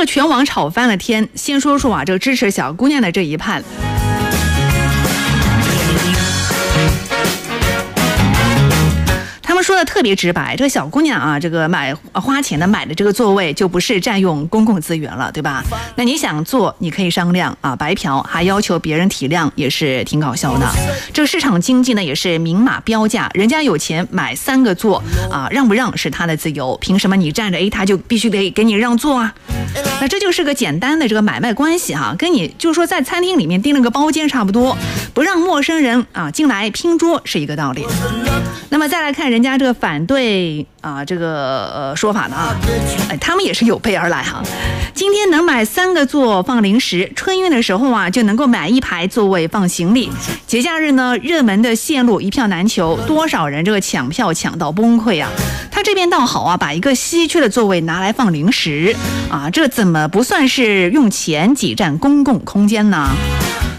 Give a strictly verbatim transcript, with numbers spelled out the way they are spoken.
个全网吵翻了天。先说说啊，这个支持小姑娘的这一派。说的特别直白，这个小姑娘啊，这个买花钱的买的这个座位就不是占用公共资源了，对吧？那你想坐，你可以商量啊，白嫖还要求别人体谅，也是挺搞笑的。这个市场经济呢，也是明码标价，人家有钱买三个座啊，让不让是他的自由，凭什么你站着 A 他就必须得给你让座啊？那这就是个简单的这个买卖关系哈、啊，跟你就是说在餐厅里面订了个包间差不多，不让陌生人啊进来拼桌是一个道理。那么再来看人家这个反对啊这个呃说法的啊，哎，他们也是有备而来哈。今天能买三个座放零食，春运的时候啊就能够买一排座位放行李。节假日呢，热门的线路一票难求，多少人这个抢票抢到崩溃啊！他这边倒好啊，把一个稀缺的座位拿来放零食啊，这怎么不算是用钱挤占公共空间呢？